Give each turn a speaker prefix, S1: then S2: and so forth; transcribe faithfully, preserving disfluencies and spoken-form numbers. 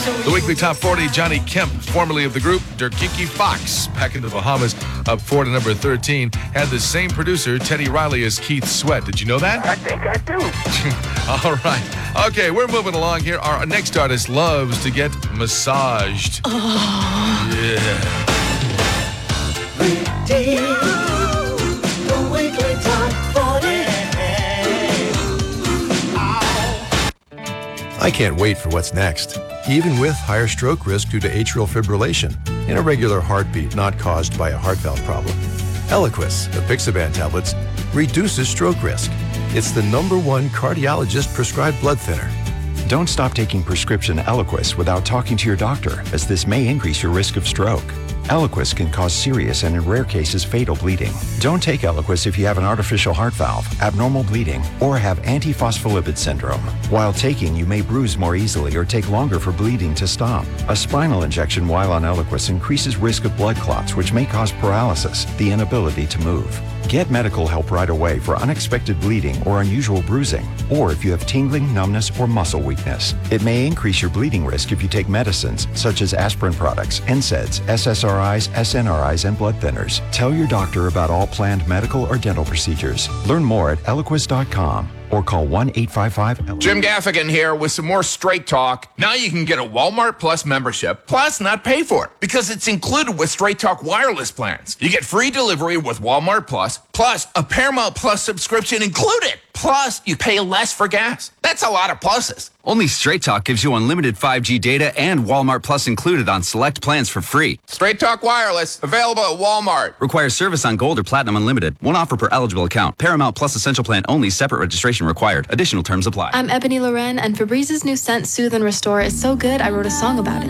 S1: The weekly top forty, Johnny Kemp, formerly of the group Dirkiki Fox, back in the Bahamas, up four to number thirteen, had the same producer, Teddy Riley, as Keith Sweat. Did you know that?
S2: I think I do.
S1: All right. Okay, we're moving along here. Our next artist loves to get massaged.
S3: Oh.
S1: Yeah.
S3: The weekly top forty.
S4: I can't wait for what's next. Even with higher stroke risk due to atrial fibrillation, an irregular heartbeat not caused by a heart valve problem. Eliquis, the Pixaban tablets, reduces stroke risk. It's the number one cardiologist prescribed blood thinner.
S5: Don't stop taking prescription Eliquis without talking to your doctor, as this may increase your risk of stroke. Eliquis can cause serious and in rare cases fatal bleeding. Don't take Eliquis if you have an artificial heart valve, abnormal bleeding, or have antiphospholipid syndrome. While taking, you may bruise more easily or take longer for bleeding to stop. A spinal injection while on Eliquis increases risk of blood clots, which may cause paralysis, the inability to move. Get medical help right away for unexpected bleeding or unusual bruising, or if you have tingling, numbness, or muscle weakness. It may increase your bleeding risk if you take medicines such as aspirin products, N SAIDs, S S R Is, S N R Is, and blood thinners. Tell your doctor about all planned medical or dental procedures. Learn more at eliquis dot com or call one eight five five.
S6: Jim Gaffigan here with some more Straight Talk. Now you can get a Walmart Plus membership, plus not pay for it, because it's included with Straight Talk wireless plans. You get free delivery with Walmart Plus, plus a Paramount Plus subscription included. Plus, you pay less for gas. That's a lot of pluses.
S7: Only Straight Talk gives you unlimited five G data and Walmart Plus included on select plans for free.
S6: Straight Talk Wireless, available at Walmart.
S7: Requires service on Gold or Platinum Unlimited. One offer per eligible account. Paramount Plus Essential Plan only. Separate registration required. Additional terms apply.
S8: I'm Ebony Loren, and Febrez's new scent, Soothe and Restore, is so good I wrote a song about it.